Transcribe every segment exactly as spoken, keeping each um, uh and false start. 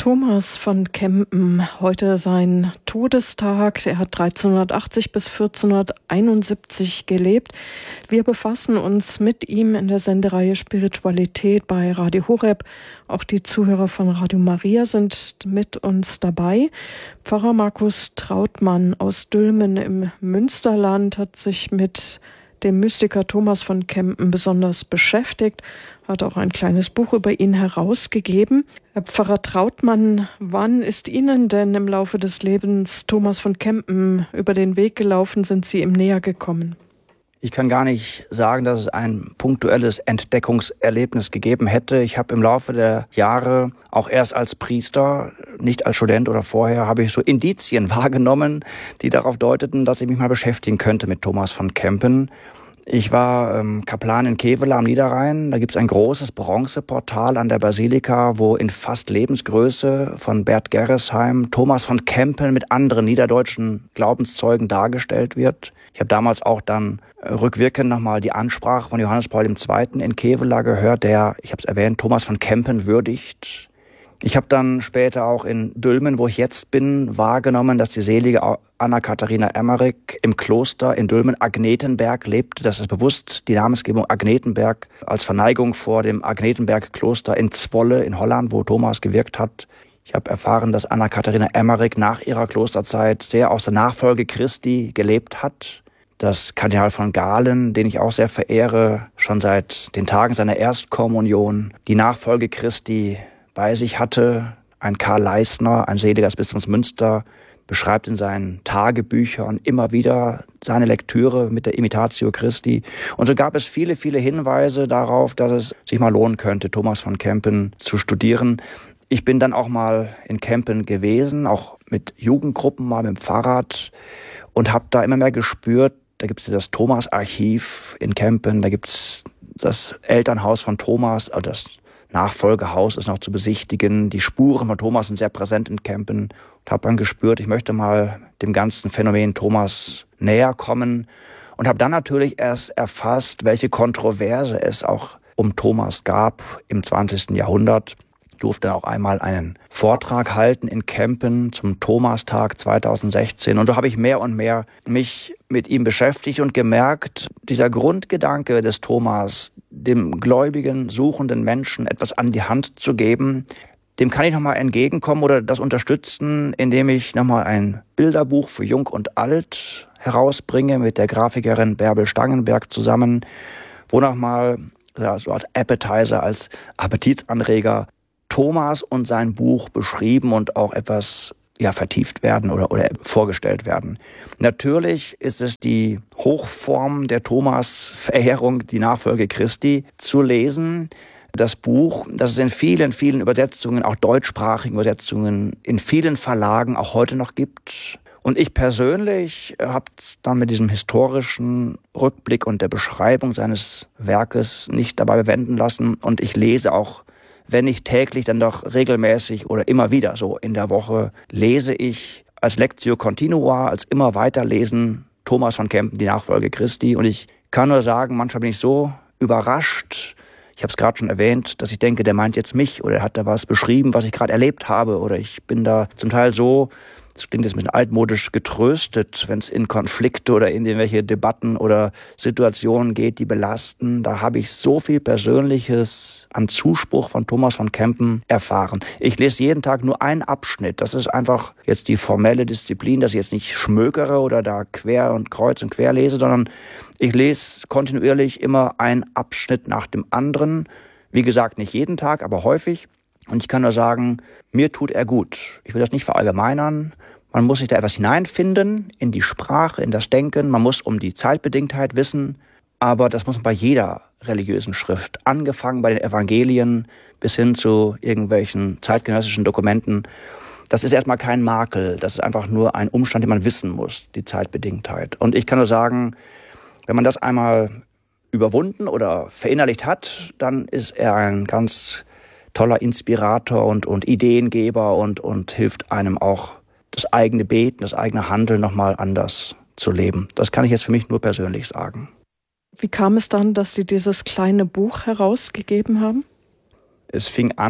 Thomas von Kempen, heute sein Todestag. Er hat dreizehnhundertachtzig bis vierzehnhunderteinundsiebzig gelebt. Wir befassen uns mit ihm in der Sendereihe Spiritualität bei Radio Horeb. Auch die Zuhörer von Radio Maria sind mit uns dabei. Pfarrer Markus Trautmann aus Dülmen im Münsterland hat sich mit dem Mystiker Thomas von Kempen besonders beschäftigt, hat auch ein kleines Buch über ihn herausgegeben. Herr Pfarrer Trautmann, wann ist Ihnen denn im Laufe des Lebens Thomas von Kempen über den Weg gelaufen? Sind Sie ihm näher gekommen? Ich kann gar nicht sagen, dass es ein punktuelles Entdeckungserlebnis gegeben hätte. Ich habe im Laufe der Jahre, auch erst als Priester, nicht als Student oder vorher, habe ich so Indizien wahrgenommen, die darauf deuteten, dass ich mich mal beschäftigen könnte mit Thomas von Kempen. Ich war ähm, Kaplan in Kevela am Niederrhein. Da gibt es ein großes Bronzeportal an der Basilika, wo in fast Lebensgröße von Bert Gerresheim Thomas von Kempen mit anderen niederdeutschen Glaubenszeugen dargestellt wird. Ich habe damals auch dann rückwirkend nochmal die Ansprache von Johannes Paul der Zweite in Kevela gehört, der, ich habe es erwähnt, Thomas von Kempen würdigt. Ich habe dann später auch in Dülmen, wo ich jetzt bin, wahrgenommen, dass die selige Anna-Katharina Emmerich im Kloster in Dülmen Agnetenberg lebte. Das ist bewusst die Namensgebung Agnetenberg als Verneigung vor dem Agnetenberg-Kloster in Zwolle in Holland, wo Thomas gewirkt hat. Ich habe erfahren, dass Anna-Katharina Emmerich nach ihrer Klosterzeit sehr aus der Nachfolge Christi gelebt hat. Dass Kardinal von Galen, den ich auch sehr verehre, schon seit den Tagen seiner Erstkommunion die Nachfolge Christi bei sich hatte. Ein Karl Leisner, ein Seliger des Bistums Münster, beschreibt in seinen Tagebüchern immer wieder seine Lektüre mit der Imitatio Christi. Und so gab es viele, viele Hinweise darauf, dass es sich mal lohnen könnte, Thomas von Kempen zu studieren. Ich bin dann auch mal in Kempen gewesen, auch mit Jugendgruppen, mal mit dem Fahrrad, und habe da immer mehr gespürt, da gibt es das Thomas-Archiv in Kempen, da gibt es das Elternhaus von Thomas, also das Nachfolgehaus ist noch zu besichtigen. Die Spuren von Thomas sind sehr präsent in Kempen. Und habe dann gespürt, ich möchte mal dem ganzen Phänomen Thomas näher kommen. Und habe dann natürlich erst erfasst, welche Kontroverse es auch um Thomas gab im zwanzigsten Jahrhundert. Ich durfte auch einmal einen Vortrag halten in Kempen zum Thomastag zweitausendsechzehn. Und so habe ich mehr und mehr mich mit ihm beschäftigt und gemerkt, dieser Grundgedanke des Thomas, dem gläubigen, suchenden Menschen etwas an die Hand zu geben, dem kann ich nochmal entgegenkommen oder das unterstützen, indem ich nochmal ein Bilderbuch für Jung und Alt herausbringe mit der Grafikerin Bärbel Stangenberg zusammen, wo nochmal ja, so als Appetizer, als Appetitsanreger Thomas und sein Buch beschrieben und auch etwas ja, vertieft werden oder, oder vorgestellt werden. Natürlich ist es die Hochform der Thomas-Verehrung, die Nachfolge Christi, zu lesen. Das Buch, das es in vielen, vielen Übersetzungen, auch deutschsprachigen Übersetzungen, in vielen Verlagen auch heute noch gibt. Und ich persönlich habe es dann mit diesem historischen Rückblick und der Beschreibung seines Werkes nicht dabei bewenden lassen. Und ich lese auch, wenn nicht täglich, dann doch regelmäßig oder immer wieder so in der Woche, lese ich als Lectio Continua, als immer weiterlesen, Thomas von Kempen, die Nachfolge Christi. Und ich kann nur sagen, manchmal bin ich so überrascht, ich habe es gerade schon erwähnt, dass ich denke, der meint jetzt mich oder er hat da was beschrieben, was ich gerade erlebt habe. Oder ich bin da zum Teil so, das klingt jetzt ein bisschen altmodisch, getröstet, wenn es in Konflikte oder in irgendwelche Debatten oder Situationen geht, die belasten. Da habe ich so viel Persönliches an Zuspruch von Thomas von Kempen erfahren. Ich lese jeden Tag nur einen Abschnitt. Das ist einfach jetzt die formelle Disziplin, dass ich jetzt nicht schmökere oder da quer und kreuz und quer lese, sondern ich lese kontinuierlich immer einen Abschnitt nach dem anderen. Wie gesagt, nicht jeden Tag, aber häufig. Und ich kann nur sagen, mir tut er gut. Ich will das nicht verallgemeinern. Man muss sich da etwas hineinfinden in die Sprache, in das Denken. Man muss um die Zeitbedingtheit wissen. Aber das muss man bei jeder religiösen Schrift, angefangen bei den Evangelien bis hin zu irgendwelchen zeitgenössischen Dokumenten. Das ist erstmal kein Makel. Das ist einfach nur ein Umstand, den man wissen muss, die Zeitbedingtheit. Und ich kann nur sagen, wenn man das einmal überwunden oder verinnerlicht hat, dann ist er ein ganz toller Inspirator und, und Ideengeber und, und hilft einem auch, das eigene Beten, das eigene Handeln nochmal anders zu leben. Das kann ich jetzt für mich nur persönlich sagen. Wie kam es dann, dass Sie dieses kleine Buch herausgegeben haben? Es fing an,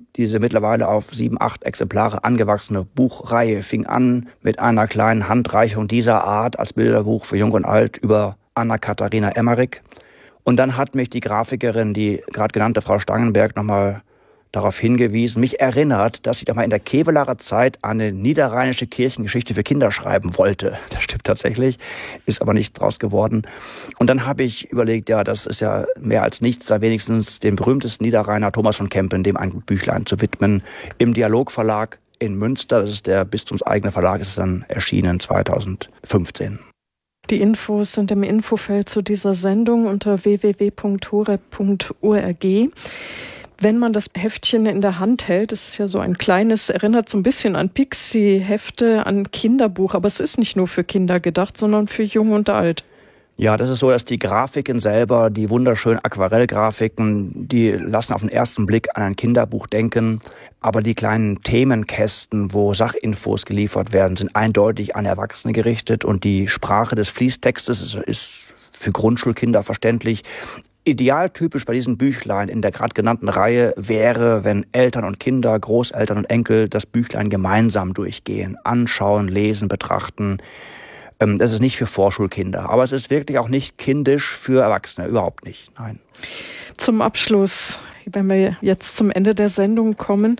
Diese mittlerweile auf sieben, acht Exemplare angewachsene Buchreihe fing an mit einer kleinen Handreichung dieser Art als Bilderbuch für Jung und Alt über Anna-Katharina Emmerich. Und dann hat mich die Grafikerin, die gerade genannte Frau Stangenberg, nochmal darauf hingewiesen, mich erinnert, dass ich doch mal in der Kevelarer Zeit eine niederrheinische Kirchengeschichte für Kinder schreiben wollte. Das stimmt tatsächlich, ist aber nichts draus geworden. Und dann habe ich überlegt, ja, das ist ja mehr als nichts, da wenigstens dem berühmtesten Niederrheiner Thomas von Kempen, dem ein Büchlein zu widmen, im Dialogverlag in Münster. Das ist der bistumseigene Verlag, ist dann erschienen zweitausendfünfzehn. Die Infos sind im Infofeld zu dieser Sendung unter w w w punkt horeb punkt org. Wenn man das Heftchen in der Hand hält, das ist ja so ein kleines, erinnert so ein bisschen an Pixie-Hefte, an Kinderbuch, aber es ist nicht nur für Kinder gedacht, sondern für Jung und Alt. Ja, das ist so, dass die Grafiken selber, die wunderschönen Aquarellgrafiken, die lassen auf den ersten Blick an ein Kinderbuch denken. Aber die kleinen Themenkästen, wo Sachinfos geliefert werden, sind eindeutig an Erwachsene gerichtet. Und die Sprache des Fließtextes ist für Grundschulkinder verständlich. Idealtypisch bei diesen Büchlein in der gerade genannten Reihe wäre, wenn Eltern und Kinder, Großeltern und Enkel das Büchlein gemeinsam durchgehen, anschauen, lesen, betrachten. Das ist nicht für Vorschulkinder, aber es ist wirklich auch nicht kindisch für Erwachsene, überhaupt nicht, nein. Zum Abschluss, wenn wir jetzt zum Ende der Sendung kommen,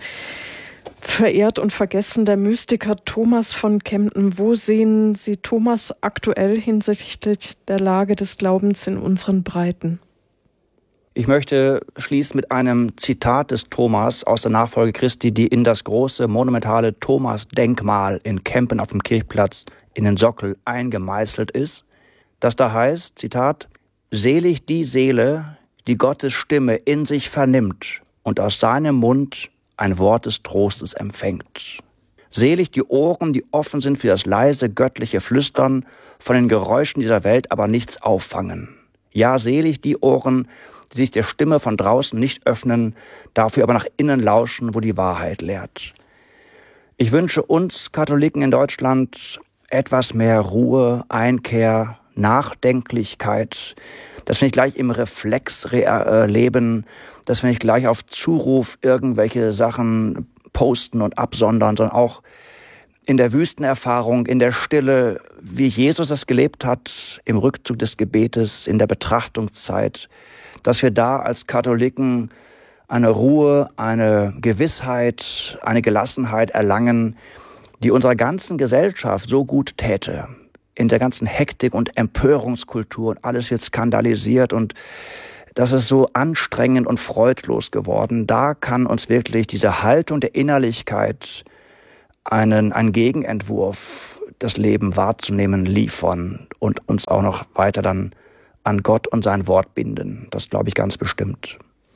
verehrt und vergessen der Mystiker Thomas von Kempen. Wo sehen Sie Thomas aktuell hinsichtlich der Lage des Glaubens in unseren Breiten? Ich möchte schließen mit einem Zitat des Thomas aus der Nachfolge Christi, die in das große monumentale Thomas-Denkmal in Kempen auf dem Kirchplatz in den Sockel eingemeißelt ist, das da heißt, Zitat, selig die Seele, die Gottes Stimme in sich vernimmt und aus seinem Mund ein Wort des Trostes empfängt. Selig die Ohren, die offen sind für das leise göttliche Flüstern, von den Geräuschen dieser Welt aber nichts auffangen. Ja, selig die Ohren, die sich der Stimme von draußen nicht öffnen, dafür aber nach innen lauschen, wo die Wahrheit lehrt. Ich wünsche uns Katholiken in Deutschland etwas mehr Ruhe, Einkehr, Nachdenklichkeit, dass wir nicht gleich im Reflex äh, leben, dass wir nicht gleich auf Zuruf irgendwelche Sachen posten und absondern, sondern auch in der Wüstenerfahrung, in der Stille, wie Jesus es gelebt hat, im Rückzug des Gebetes, in der Betrachtungszeit, dass wir da als Katholiken eine Ruhe, eine Gewissheit, eine Gelassenheit erlangen, die unserer ganzen Gesellschaft so gut täte. In der ganzen Hektik und Empörungskultur und alles wird skandalisiert und das ist so anstrengend und freudlos geworden. Da kann uns wirklich diese Haltung der Innerlichkeit einen, einen Gegenentwurf, das Leben wahrzunehmen, liefern und uns auch noch weiter dann an Gott und sein Wort binden. Das glaube ich ganz bestimmt.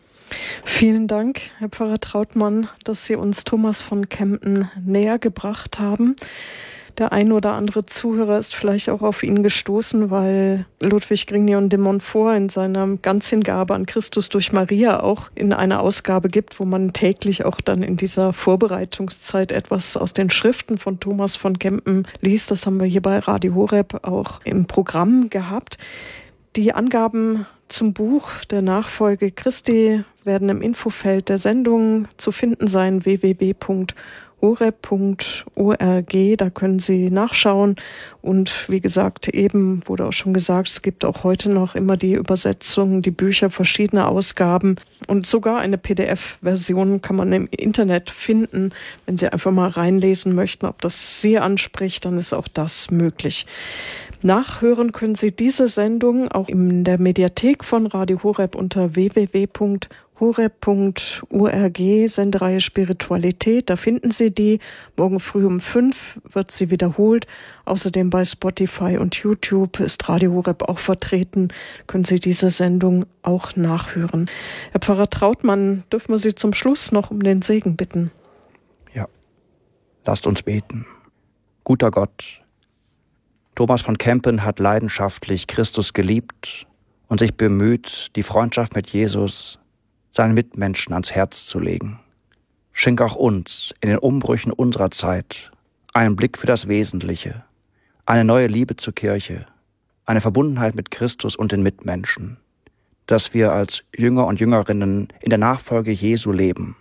Vielen Dank, Herr Pfarrer Trautmann, dass Sie uns Thomas von Kempen näher gebracht haben. Der ein oder andere Zuhörer ist vielleicht auch auf ihn gestoßen, weil Ludwig Grignon de Montfort in seiner Ganzhingabe an Christus durch Maria auch in einer Ausgabe gibt, wo man täglich auch dann in dieser Vorbereitungszeit etwas aus den Schriften von Thomas von Kempen liest. Das haben wir hier bei Radio Horeb auch im Programm gehabt. Die Angaben zum Buch der Nachfolge Christi werden im Infofeld der Sendung zu finden sein, w w w punkt horeb punkt org. Da können Sie nachschauen. Und wie gesagt, eben wurde auch schon gesagt, es gibt auch heute noch immer die Übersetzungen, die Bücher, verschiedene Ausgaben. Und sogar eine P D F-Version kann man im Internet finden. Wenn Sie einfach mal reinlesen möchten, ob das Sie anspricht, dann ist auch das möglich. Nachhören können Sie diese Sendung auch in der Mediathek von Radio Horeb unter w w w punkt horeb punkt org, Sendereihe Spiritualität. Da finden Sie die. Morgen früh um fünf wird sie wiederholt. Außerdem bei Spotify und YouTube ist Radio Horeb auch vertreten. Können Sie diese Sendung auch nachhören. Herr Pfarrer Trautmann, dürfen wir Sie zum Schluss noch um den Segen bitten? Ja, lasst uns beten. Guter Gott, Thomas von Kempen hat leidenschaftlich Christus geliebt und sich bemüht, die Freundschaft mit Jesus seinen Mitmenschen ans Herz zu legen. Schenk auch uns in den Umbrüchen unserer Zeit einen Blick für das Wesentliche, eine neue Liebe zur Kirche, eine Verbundenheit mit Christus und den Mitmenschen, dass wir als Jünger und Jüngerinnen in der Nachfolge Jesu leben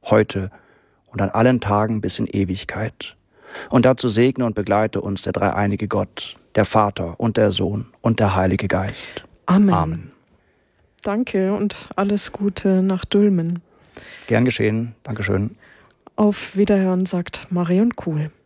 heute und an allen Tagen bis in Ewigkeit. Und dazu segne und begleite uns der dreieinige Gott, der Vater und der Sohn und der Heilige Geist. Amen. Amen. Danke und alles Gute nach Dülmen. Gern geschehen. Dankeschön. Auf Wiederhören, sagt Marion Kuhl.